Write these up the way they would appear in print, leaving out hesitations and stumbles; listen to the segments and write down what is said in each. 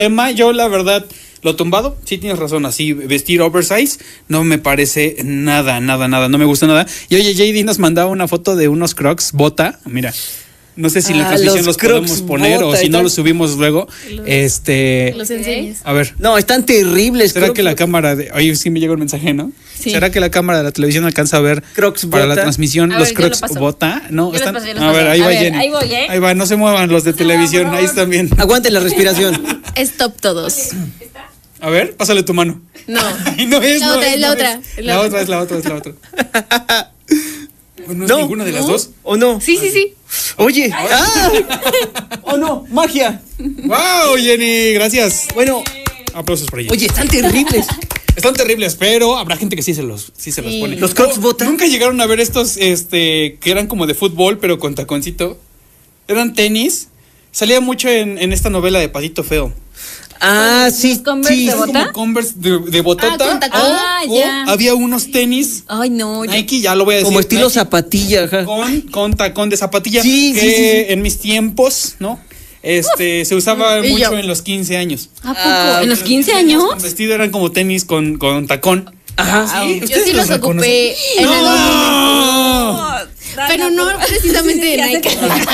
Emma, yo la verdad, lo tumbado, sí tienes razón, así vestir oversize no me parece nada, no me gusta nada. Y oye, JD nos mandaba una foto de unos Crocs bota, mira. No sé si en la transmisión los podemos poner o si no los subimos luego. Los enseñes. A ver. No, están terribles. ¿Será que la cámara de... Oye, sí me llegó el mensaje, ¿no? Sí. ¿Será que la cámara de la televisión alcanza a ver Crocs para bota? la transmisión A los ver, yo lo Crocs paso. bota? No, Yo están... los paso, yo los A ver, paso. ahí va A ver, Jenny. ahí voy, ¿eh? Ahí va, no se muevan los de televisión, ahí están bien. Aguanten la respiración. Stop todos. A ver, pásale tu mano. No. Ay, no es, La no otra, es, es la no otra, es. es La la otra es la otra, es la otra. Pues no es ninguna de las dos. ¿O no? Sí. Oye. ¿O no? Magia. ¡Wow, Jenny! Gracias. Bueno, Aplausos por ella. oye, están terribles. Están terribles, pero habrá gente que sí se los pone. Los Crocs bota. ¿Nunca llegaron a ver estos que eran como de fútbol, pero con taconcito? Eran tenis. Salía mucho en esta novela de Patito Feo. Ah, sí, ¿Los Converse sí. de Como bota? Converse de botota. con tacón. o Ya. había unos tenis Ay, no. Nike, ya lo voy a decir. Como estilo Nike, zapatilla, ajá. con tacón de zapatilla. Sí, que sí. en mis tiempos, ¿no? Se usaba y mucho yo. en los 15 años. ¿A poco? ¿En los 15 años? Con vestido eran como tenis con tacón. Ajá. Sí, Yo ¿ustedes sí los reconocen? ocupé en algún momento. ¡No! Pero no precisamente de Nike.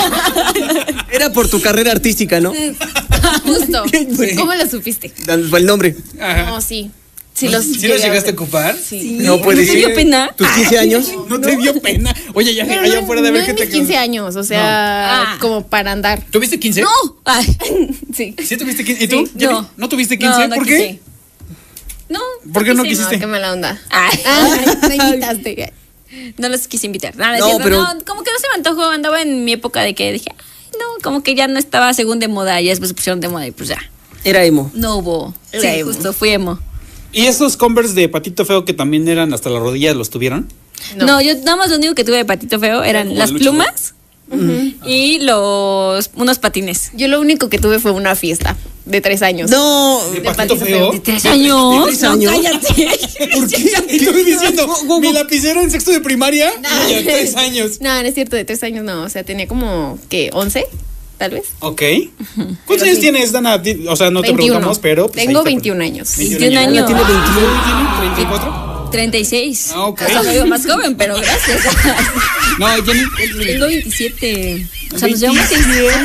Era por tu carrera artística, ¿no? Justo. Sí. ¿Cómo lo supiste? El nombre. Ajá. No, sí. Sí los ¿Sí los llegaste a ocupar? Sí. No puede ¿No te dio ser. pena? ¿Tus 15 años? No te dio pena. Oye, ya Pero allá afuera de ver no que en te mis 15 años, o sea, No. Ah. como para andar. ¿Tuviste 15? ¡No! Ay, sí. ¿Sí tuviste 15? ¿Y tú? Sí, Jenny? no. ¿No tuviste 15? No, ¿Por qué? quise. No. ¿Por qué no quise. quisiste? No, qué mala onda. Ay, Me invitaste. no los quise invitar. Nada, No, no, pero- no, como que no se me antojó. Andaba en mi época de que dije, ay, no, como que ya no estaba según de moda. Y después se pusieron de moda y pues ya. Era emo. No hubo. Era Sí, emo. justo, fui emo. ¿Y esos Converse de Patito Feo que también eran hasta las rodillas los tuvieron? No. Yo nada más lo único que tuve de patito feo eran Como las de lucha, plumas y unos patines. Yo lo único que tuve fue una fiesta de 3 años. No. ¿De Patito Feo? ¿De 3 años? ¿De 3 años? No, cállate. ¿Por qué? Estoy diciendo, mi lapicero en sexto de primaria, ya 3 años. No, no es cierto, de 3 años no. O sea, tenía como, ¿qué? ¿11? Tal vez. Ok. ¿Cuántos años tienes, Dana? O sea, no te 21. preguntamos, pero... pues, Tengo ahí está. 21 años. 21 años. Tiene 21. ¿Tiene 34? 36. Ah, ok. O sea, me veo más joven, pero gracias. No, Jenny. Tengo 27. O sea, nos llevamos 6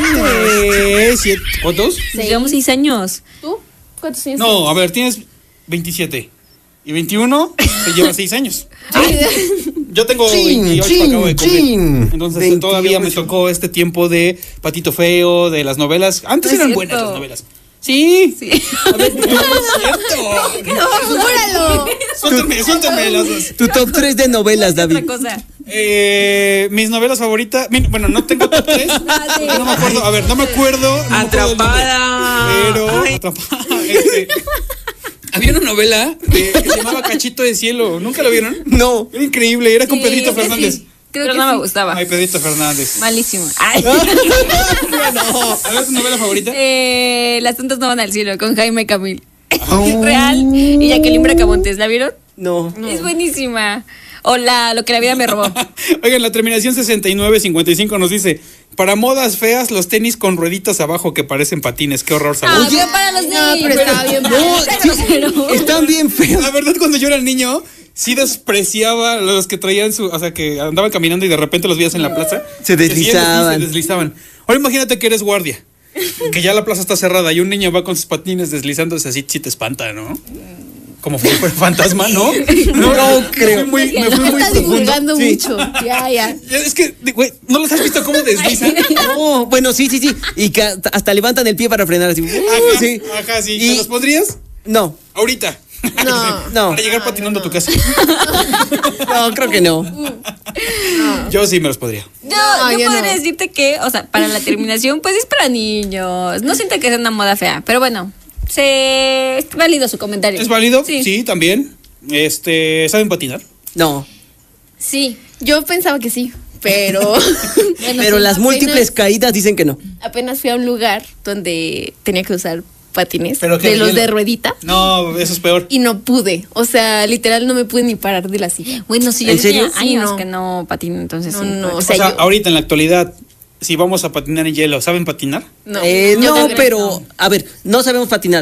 27. ¿Cuántos? Nos llevamos 6 años. ¿Tú? ¿Cuántos años? No, a ver, tienes 27. Y 21 te lleva 6 años. Yo tengo Chin, 28, acabo de cumplir. chin. Entonces 28. todavía me tocó este tiempo de Patito Feo, de las novelas. Antes No es eran cierto. buenas las novelas. Sí. Sí. A ver, no es cierto. ¡Júralo! Suéltame las dos. Tu top 3 de novelas, David. Otra cosa. Mis novelas favoritas. Bueno, no tengo top 3. No me acuerdo. A ver, no me acuerdo. no me acuerdo del nombre. Atrapada. Pero. Atrapada. Había una novela que se llamaba Cachito de Cielo. ¿Nunca la vieron? No. Era increíble. Era con Sí, Pedrito sí, Fernández. sí. Creo que no me gustaba. Ay, Pedrito Fernández. Malísimo. Ay. A ver, ¿tu novela favorita? Las tontas no van al cielo con Jaime Camil. Real y Jacqueline Bracamontes. ¿La vieron? No. Es buenísima. O lo que la vida me robó. Oigan, la terminación 6955 nos dice: para modas feas, los tenis con rueditas abajo que parecen patines. Qué horror, salud. Oye, para los No, niños. pero estaba bien. Están bien feos. La verdad, cuando yo era niño, sí despreciaba a los que traían o sea, que andaban caminando y de repente los veías en la plaza. Se Que sí, deslizaban. se deslizaban. Ahora imagínate que eres guardia, que ya la plaza está cerrada y un niño va con sus patines deslizándose así, sí te espanta, ¿no? Como fue un fantasma, ¿no? No creo. Me fui muy Está profundo. divulgando Sí. mucho. Ya. Es que, güey, ¿no los has visto cómo deslizan? No, bueno, sí. Y que hasta levantan el pie para frenar así. Ajá, Sí. ajá, sí. Y- ¿Te los pondrías? No, Ahorita. no. Para llegar patinando a tu casa. No, creo que no. Yo sí me los podría. Yo yo podría no. decirte que, o sea, para la terminación, pues es para niños. No siento que sea una moda fea, pero bueno, es válido su comentario. ¿Es válido? Sí. Sí, también. ¿Saben patinar? No. Sí. Yo pensaba que sí, pero Bueno, Pero sí. las múltiples caídas dicen que no. apenas fui a un lugar donde tenía que usar patines ¿Pero qué, de los hielo? de ruedita No, eso es peor. y no pude. O sea, literal no me pude ni parar de la silla. Bueno, sí, yo ¿En serio? tenía años Sí, no. que no patino, entonces No, sí. no, pues. o sea, O sea, yo- ahorita en la actualidad, si vamos a patinar en hielo. ¿Saben patinar? No, No, yo creo que pero, a ver, no sabemos patinar.